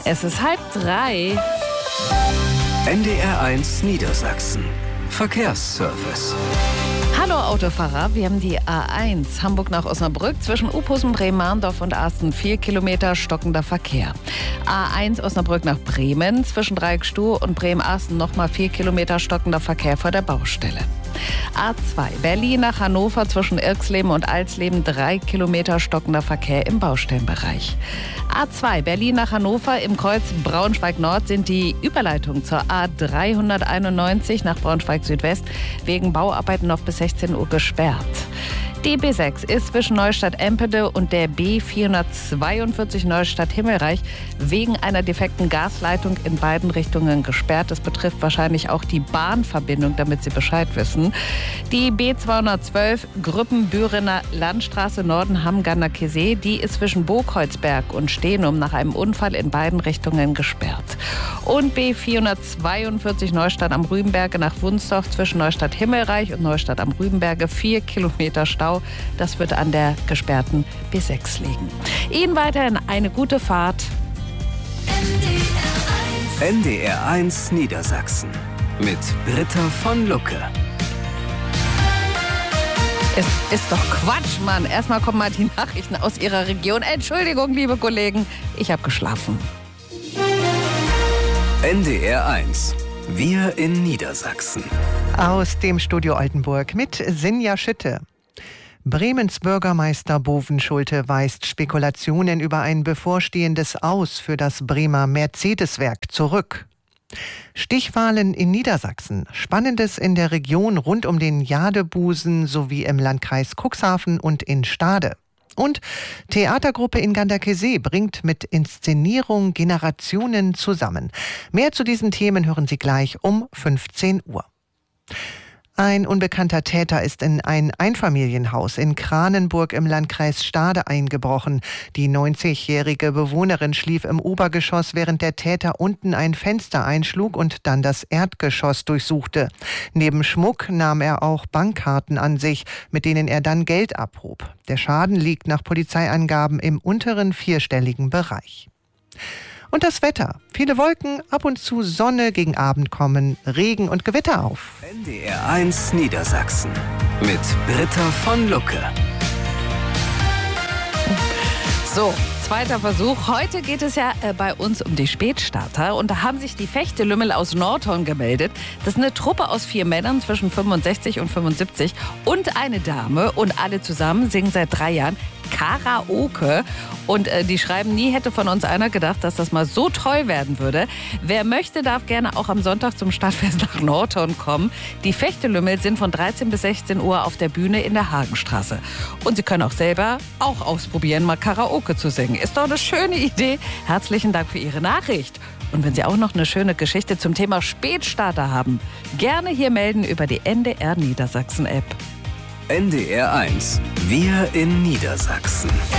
Es ist 2:30. NDR1 Niedersachsen. Verkehrsservice. Hallo Autofahrer, wir haben die A1 Hamburg nach Osnabrück zwischen Uphusen, Bremen-Marndorf und Asten 4 Kilometer stockender Verkehr. A1 Osnabrück nach Bremen zwischen Dreieckstuhl und Bremen-Asten nochmal 4 Kilometer stockender Verkehr vor der Baustelle. A2 Berlin nach Hannover zwischen Irxleben und Alsleben 3 Kilometer stockender Verkehr im Baustellenbereich. A2 Berlin nach Hannover im Kreuz Braunschweig-Nord sind die Überleitungen zur A391 nach Braunschweig-Südwest wegen Bauarbeiten noch bis 16 Uhr gesperrt. Die B6 ist zwischen Neustadt-Empede und der B442 Neustadt-Himmelreich wegen einer defekten Gasleitung in beiden Richtungen gesperrt. Das betrifft wahrscheinlich auch die Bahnverbindung, damit Sie Bescheid wissen. Die B212 Grüppen-Bürener Landstraße Norden Hamm-Ganderkesee, die ist zwischen Burgkreuzberg und Steenum nach einem Unfall in beiden Richtungen gesperrt. Und B442 Neustadt am Rübenberge nach Wunsdorf zwischen Neustadt-Himmelreich und Neustadt am Rübenberge 4 Kilometer Stau. Das wird an der gesperrten B6 liegen. Ihnen weiterhin eine gute Fahrt. NDR1 Niedersachsen mit Britta von Lucke. Es ist doch Quatsch, Mann. Erstmal kommen mal die Nachrichten aus Ihrer Region. Entschuldigung, liebe Kollegen, ich habe geschlafen. NDR1. Wir in Niedersachsen. Aus dem Studio Altenburg mit Sinja Schütte. Bremens Bürgermeister Bovenschulte weist Spekulationen über ein bevorstehendes Aus für das Bremer Mercedes-Werk zurück. Stichwahlen in Niedersachsen. Spannendes in der Region rund um den Jadebusen sowie im Landkreis Cuxhaven und in Stade. Und Theatergruppe in Ganderkesee bringt mit Inszenierung Generationen zusammen. Mehr zu diesen Themen hören Sie gleich um 15 Uhr. Ein unbekannter Täter ist in ein Einfamilienhaus in Kranenburg im Landkreis Stade eingebrochen. Die 90-jährige Bewohnerin schlief im Obergeschoss, während der Täter unten ein Fenster einschlug und dann das Erdgeschoss durchsuchte. Neben Schmuck nahm er auch Bankkarten an sich, mit denen er dann Geld abhob. Der Schaden liegt nach Polizeiangaben im unteren vierstelligen Bereich. Und das Wetter. Viele Wolken, ab und zu Sonne, gegen Abend kommen Regen und Gewitter auf. NDR1 Niedersachsen mit Britta von Lucke. So, zweiter Versuch. Heute geht es ja bei uns um die Spätstarter. Und da haben sich die Fechtelümmel aus Nordhorn gemeldet. Das ist eine Truppe aus 4 Männern zwischen 65 und 75 und eine Dame. Und alle zusammen singen seit 3 Jahren Karaoke. Und die schreiben, nie hätte von uns einer gedacht, dass das mal so toll werden würde. Wer möchte, darf gerne auch am Sonntag zum Stadtfest nach Nordhorn kommen. Die Fechtelümmel sind von 13 bis 16 Uhr auf der Bühne in der Hagenstraße. Und Sie können auch selber ausprobieren, mal Karaoke zu singen. Ist doch eine schöne Idee. Herzlichen Dank für Ihre Nachricht. Und wenn Sie auch noch eine schöne Geschichte zum Thema Spätstarter haben, gerne hier melden über die NDR Niedersachsen App. NDR1. Wir in Niedersachsen.